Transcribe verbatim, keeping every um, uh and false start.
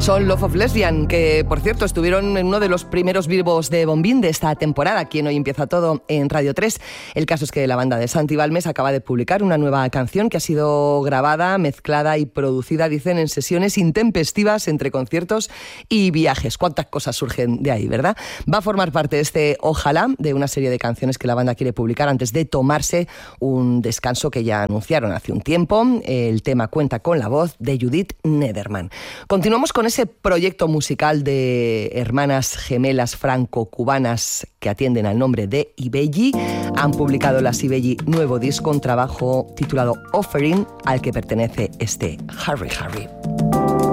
Son Love of Lesbian, que por cierto estuvieron en uno de los primeros vivos de Bombín de esta temporada, aquí en Hoy Empieza Todo en Radio tres. El caso es que la banda de Santi Balmes acaba de publicar una nueva canción que ha sido grabada, mezclada y producida, dicen, en sesiones intempestivas entre conciertos y viajes. Cuántas cosas surgen de ahí, ¿verdad? Va a formar parte de este Ojalá, de una serie de canciones que la banda quiere publicar antes de tomarse un descanso que ya anunciaron hace un tiempo. El tema cuenta con la voz de Judith Nederman. Continuamos con ese proyecto musical de hermanas gemelas franco-cubanas que atienden al nombre de Ibelli. Han publicado las Ibelli nuevo disco, un trabajo titulado Offering, al que pertenece este Harry Harry.